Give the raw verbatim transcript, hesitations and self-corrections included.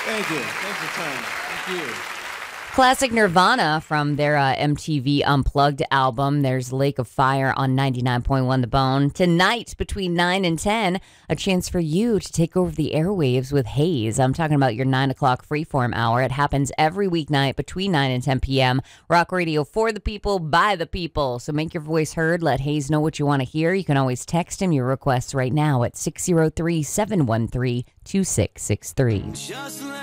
Thank you. Thanks for time. Thank you. Classic Nirvana from their uh, M T V Unplugged album. There's Lake of Fire on ninety-nine point one The Bone. Tonight, between nine and ten, a chance for you to take over the airwaves with Haze. I'm talking about your nine o'clock freeform hour. It happens every weeknight between nine and ten p.m. Rock radio for the people, by the people. So make your voice heard. Let Haze know what you want to hear. You can always text him your requests right now at six oh three, seven one three, two six six three. Just